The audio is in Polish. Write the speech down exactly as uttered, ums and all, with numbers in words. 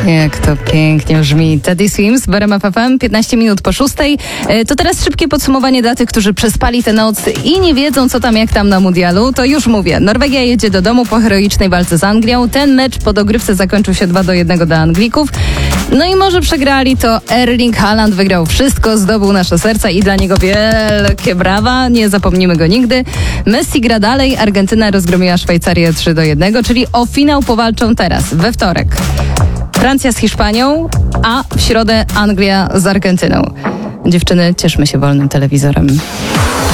Jak to pięknie brzmi. Teddy Swims, B R M F F M, piętnaście minut po szóstej. To teraz szybkie podsumowanie dla tych, którzy przespali tę noc i nie wiedzą, co tam, jak tam na mundialu. To już mówię. Norwegia jedzie do domu po heroicznej walce z Anglią. Ten mecz po dogrywce zakończył się dwa do jednego dla Anglików. No i może przegrali, to Erling Haaland wygrał wszystko, zdobył nasze serca i dla niego wielkie brawa. Nie zapomnimy go nigdy. Messi gra dalej. Argentyna rozgromiła Szwajcarię trzy do jednego, czyli o finał powalczą teraz, we wtorek. Francja z Hiszpanią, a w środę Anglia z Argentyną. Dziewczyny, cieszmy się wolnym telewizorem.